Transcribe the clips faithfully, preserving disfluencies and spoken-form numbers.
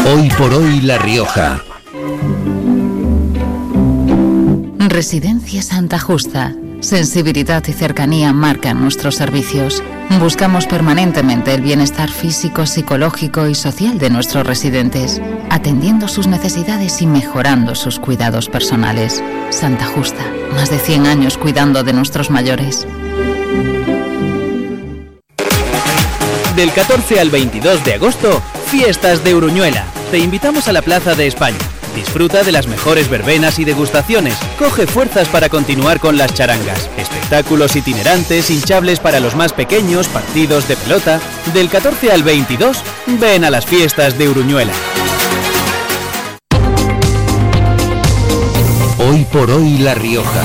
Hoy por hoy La Rioja. Residencia Santa Justa. Sensibilidad y cercanía marcan nuestros servicios. Buscamos permanentemente el bienestar físico, psicológico y social de nuestros residentes, atendiendo sus necesidades y mejorando sus cuidados personales. Santa Justa, más de cien años cuidando de nuestros mayores. Del catorce al veintidós de agosto, Fiestas de Uruñuela. Te invitamos a la Plaza de España. Disfruta de las mejores verbenas y degustaciones. Coge fuerzas para continuar con las charangas. Espectáculos itinerantes, hinchables para los más pequeños, partidos de pelota. Del catorce al veintidós, ven a las Fiestas de Uruñuela. Hoy por hoy La Rioja.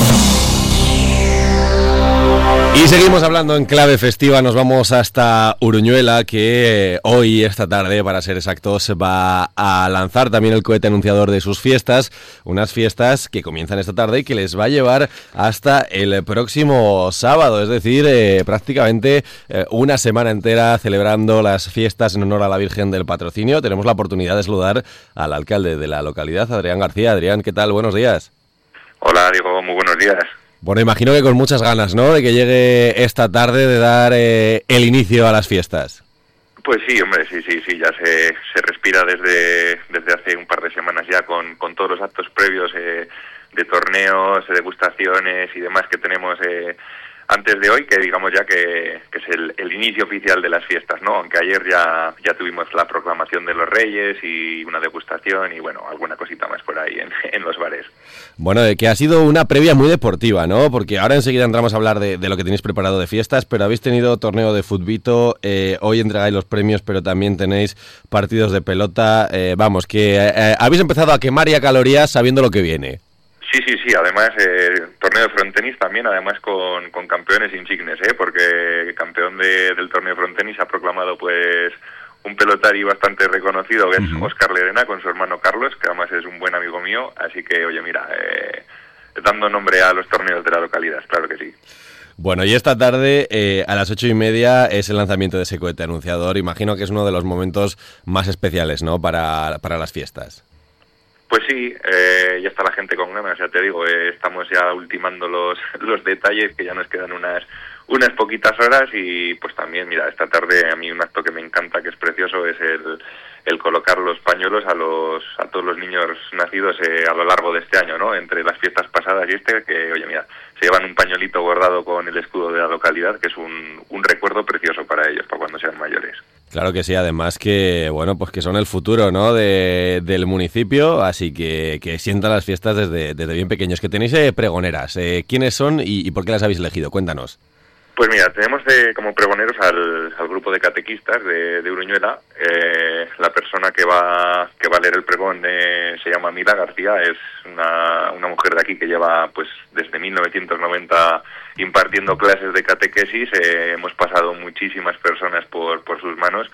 Y seguimos hablando en clave festiva, nos vamos hasta Uruñuela, que hoy, esta tarde, para ser exactos, va a lanzar también el cohete anunciador de sus fiestas, unas fiestas que comienzan esta tarde y que les va a llevar hasta el próximo sábado, es decir, eh, prácticamente eh, una semana entera celebrando las fiestas en honor a la Virgen del Patrocinio. Tenemos la oportunidad de saludar al alcalde de la localidad, Adrián García. Adrián, ¿qué tal? Buenos días. Hola, Diego, muy buenos días. Bueno, imagino que con muchas ganas, ¿no?, de que llegue esta tarde, de dar eh, el inicio a las fiestas. Pues sí, hombre, sí, sí, sí, ya se, se respira desde, desde hace un par de semanas ya con, con todos los actos previos eh, de torneos, degustaciones y demás que tenemos eh, antes de hoy, que digamos ya que, que es el, el inicio oficial de las fiestas, ¿no? Aunque ayer ya, ya tuvimos la proclamación de los Reyes y una degustación y, bueno, alguna cosita más por ahí en, en los bares. Bueno, que ha sido una previa muy deportiva, ¿no? Porque ahora enseguida entramos a hablar de, de lo que tenéis preparado de fiestas, pero habéis tenido torneo de futbito, eh, hoy entregáis los premios, pero también tenéis partidos de pelota. Eh, vamos, que eh, habéis empezado a quemar ya calorías sabiendo lo que viene. Sí, sí, sí, además, eh, torneo de frontenis también, además con, con campeones insignes, ¿eh? Porque campeón de, del torneo de frontenis ha proclamado, pues, un pelotari bastante reconocido, que es uh-huh. Óscar Lerena, con su hermano Carlos, que además es un buen amigo mío, así que, oye, mira, eh, dando nombre a los torneos de la localidad, claro que sí. Bueno, y esta tarde, eh, a las ocho y media, es el lanzamiento de ese cohete anunciador. Imagino que es uno de los momentos más especiales, ¿no?, para, para las fiestas. Pues sí, eh, ya está la gente con ganas, ya te digo, eh, estamos ya ultimando los, los detalles, que ya nos quedan unas unas poquitas horas y pues también, mira, esta tarde a mí un acto que me encanta, que es precioso, es el, el colocar los pañuelos a los a todos los niños nacidos eh, a lo largo de este año, ¿no? Entre las fiestas pasadas y este, que, oye, mira, se llevan un pañuelito bordado con el escudo de la localidad, que es un, un recuerdo precioso para ellos, para cuando sean mayores. Claro que sí, además que, bueno, pues que son el futuro, ¿no?, de, del municipio, así que, que sientan las fiestas desde, desde bien pequeños. Que tenéis eh, pregoneras, eh, ¿quiénes son y, y por qué las habéis elegido? Cuéntanos. Pues mira, tenemos de, como pregoneros al, al grupo de catequistas de, de Uruñuela. Eh, la persona que va que va a leer el pregón eh, se llama Mila García, es una, una mujer de aquí que lleva pues desde mil novecientos noventa impartiendo clases de catequesis. Eh, hemos pasado muchísimas personas por, por sus manos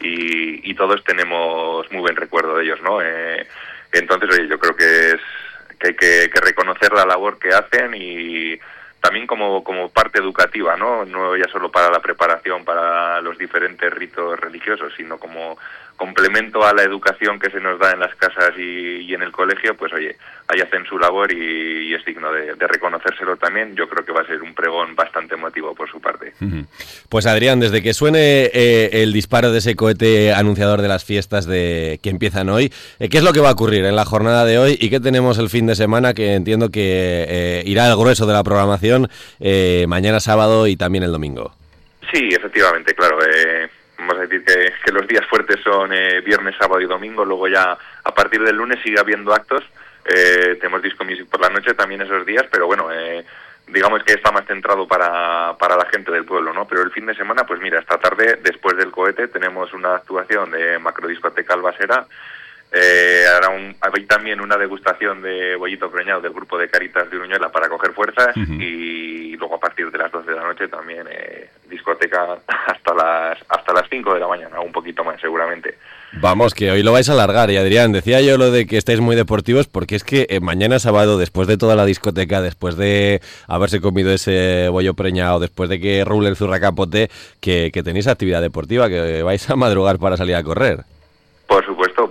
y, y todos tenemos muy buen recuerdo de ellos, ¿no? Eh, entonces, oye, yo creo que es que hay que, que reconocer la labor que hacen y también como, como parte educativa, ¿no? No ya solo para la preparación para los diferentes ritos religiosos, sino como complemento a la educación que se nos da en las casas y, y en el colegio, pues oye, ahí hacen su labor y, y es digno de, de reconocérselo también. Yo creo que va a ser un pregón bastante emotivo por su parte. Pues Adrián, desde que suene eh, el disparo de ese cohete anunciador de las fiestas de que empiezan hoy, eh, ¿qué es lo que va a ocurrir en la jornada de hoy y qué tenemos el fin de semana, que entiendo que eh, irá al grueso de la programación eh, mañana sábado y también el domingo? Sí, efectivamente, claro. Eh, vamos a decir que, que los días fuertes son eh, viernes, sábado y domingo. Luego ya a partir del lunes sigue habiendo actos. Eh, tenemos disco music por la noche también esos días, pero bueno, eh, digamos que está más centrado para, para la gente del pueblo, ¿no? Pero el fin de semana, pues mira, esta tarde, después del cohete, tenemos una actuación de Macrodiscoteca Albasera. Eh, hará un, hay también una degustación de bollito preñado del grupo de Caritas de Uruñuela para coger fuerzas. Uh-huh. Y luego a partir de las doce de la noche también eh, discoteca hasta las hasta las cinco de la mañana, un poquito más seguramente. Vamos, que hoy lo vais a alargar. Y Adrián, decía yo lo de que estáis muy deportivos porque es que eh, mañana sábado, después de toda la discoteca, después de haberse comido ese bollo preñado, después de que rule el zurracapote, que, que tenéis actividad deportiva, que vais a madrugar para salir a correr. Por supuesto, por supuesto.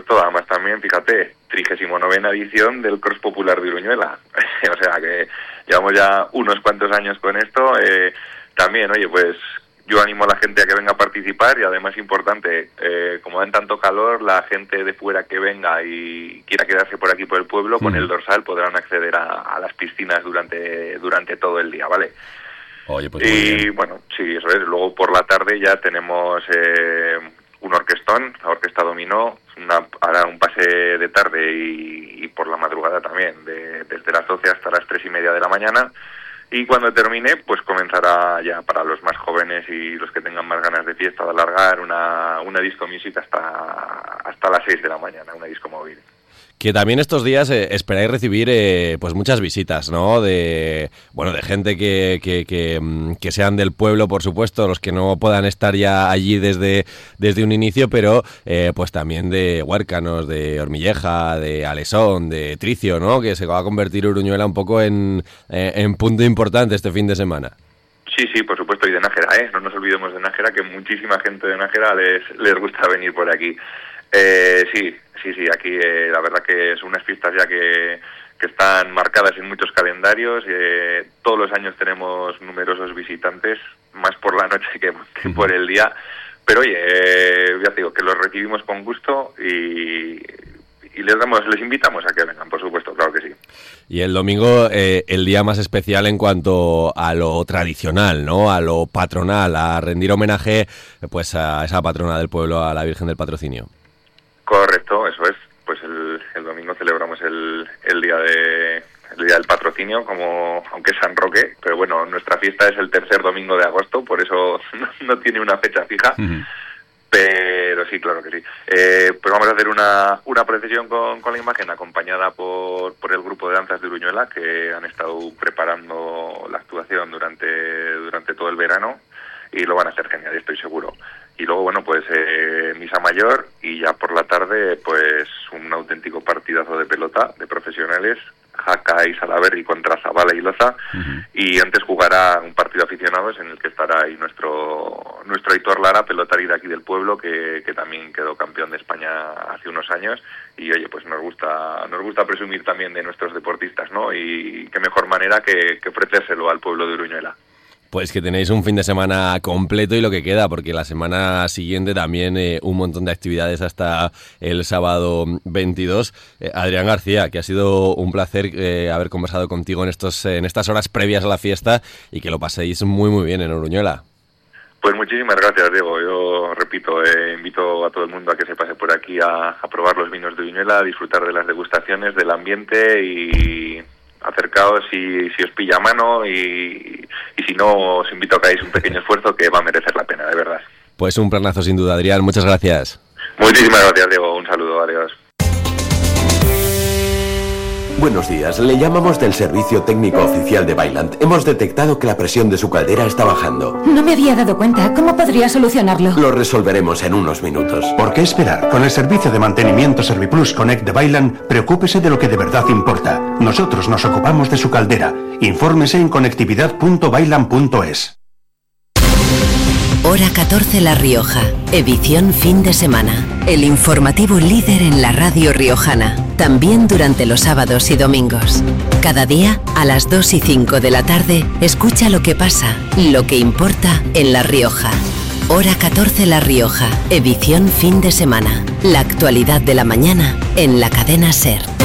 agosto, además también, fíjate, trigésimo novena edición del Cross Popular de Uruñuela. O sea que llevamos ya unos cuantos años con esto. Eh, también, oye, pues yo animo a la gente a que venga a participar y además importante, eh, como dan tanto calor, la gente de fuera que venga y quiera quedarse por aquí por el pueblo, mm. con el dorsal podrán acceder a, a las piscinas durante durante todo el día, ¿vale? Oye, pues y bueno, sí, eso es. Luego por la tarde ya tenemos eh, un orquestón, la Orquesta Dominó, una, hará un pase de tarde y, y por la madrugada también, de, desde las doce hasta las tres y media de la mañana. Y cuando termine, pues comenzará ya para los más jóvenes y los que tengan más ganas de fiesta de alargar una, una disco music hasta, hasta las seis de la mañana, una disco móvil. Que también estos días eh, esperáis recibir eh, pues muchas visitas, ¿no? De bueno de gente que, que, que, que sean del pueblo, por supuesto, los que no puedan estar ya allí desde, desde un inicio, pero eh, pues también de Huércanos, de Ormilleja, de Alesón, de Tricio, ¿no? Que se va a convertir Uruñuela un poco en, eh, en punto importante este fin de semana. Sí, sí, por supuesto, y de Nájera, ¿eh? No nos olvidemos de Nájera, que muchísima gente de Nájera les, les gusta venir por aquí. Eh, sí, sí, sí, aquí eh, la verdad que son unas fiestas ya que, que están marcadas en muchos calendarios. Eh, todos los años tenemos numerosos visitantes, más por la noche que, que por el día. Pero oye, eh, ya te digo que los recibimos con gusto y, y les damos, les invitamos a que vengan, por supuesto, claro que sí. Y el domingo, eh, el día más especial en cuanto a lo tradicional, ¿no? A lo patronal, a rendir homenaje pues a esa patrona del pueblo, a la Virgen del Patrocinio. Correcto, eso es. Pues el, el domingo celebramos el, el día de el día del patrocinio, como aunque es San Roque, pero bueno, nuestra fiesta es el tercer domingo de agosto, por eso no, no tiene una fecha fija. Uh-huh. Pero sí, claro que sí. Eh, pues vamos a hacer una, una procesión con, con la imagen acompañada por, por el grupo de danzas de Uruñuela, que han estado preparando la actuación durante, durante todo el verano y lo van a hacer genial, estoy seguro. Y luego, bueno, pues eh, misa mayor y ya por la tarde, pues un auténtico partidazo de pelota de profesionales, Jaca y Salaberry contra Zabala y Loza, uh-huh. Y antes jugará un partido de aficionados en el que estará ahí nuestro nuestro Aitor Lara, pelotari de aquí del pueblo, que, que también quedó campeón de España hace unos años. Y oye, pues nos gusta nos gusta presumir también de nuestros deportistas, ¿no? Y qué mejor manera que, que ofrecérselo al pueblo de Uruñuela. Pues que tenéis un fin de semana completo y lo que queda, porque la semana siguiente también eh, un montón de actividades hasta el sábado veintidós. Eh, Adrián García, que ha sido un placer eh, haber conversado contigo en estos en estas horas previas a la fiesta y que lo paséis muy muy bien en Uruñuela. Pues muchísimas gracias, Diego. Yo repito, eh, invito a todo el mundo a que se pase por aquí a, a probar los vinos de Uruñuela, a disfrutar de las degustaciones, del ambiente y... acercaos si, si os pilla a mano y, y si no, os invito a que hagáis un pequeño esfuerzo que va a merecer la pena, de verdad. Pues un planazo sin duda, Adrián. Muchas gracias. Muchísimas gracias, Diego. Un saludo. Adiós. Buenos días, le llamamos del servicio técnico oficial de Vaillant. Hemos detectado que la presión de su caldera está bajando. No me había dado cuenta. ¿Cómo podría solucionarlo? Lo resolveremos en unos minutos. ¿Por qué esperar? Con el servicio de mantenimiento Serviplus Connect de Vaillant, preocúpese de lo que de verdad importa. Nosotros nos ocupamos de su caldera. Infórmese en conectividad punto vaillant punto es. Hora catorce La Rioja, edición fin de semana. El informativo líder en la radio riojana, también durante los sábados y domingos. Cada día, a las dos y cinco de la tarde, escucha lo que pasa, lo que importa en La Rioja. Hora catorce La Rioja, edición fin de semana. La actualidad de la mañana en la cadena SER.